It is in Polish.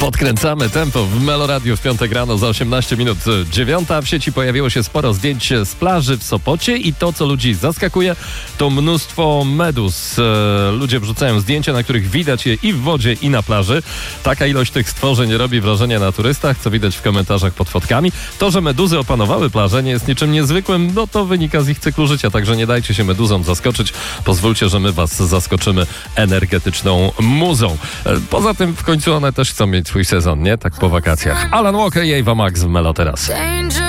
Podkręcamy tempo w Meloradiu w piątek rano za 18 minut 9. W sieci pojawiło się sporo zdjęć z plaży w Sopocie i to, co ludzi zaskakuje, to mnóstwo meduz. Ludzie wrzucają zdjęcia, na których widać je i w wodzie, i na plaży. Taka ilość tych stworzeń robi wrażenie na turystach, co widać w komentarzach pod fotkami. To, że meduzy opanowały plażę, nie jest niczym niezwykłym, no to wynika z ich cyklu życia, także nie dajcie się meduzom zaskoczyć. Pozwólcie, że my was zaskoczymy energetyczną muzą. Poza tym w końcu one też chcą mieć swój sezon, nie? Tak po wakacjach. Alan Walker i Ava Max w Melo teraz.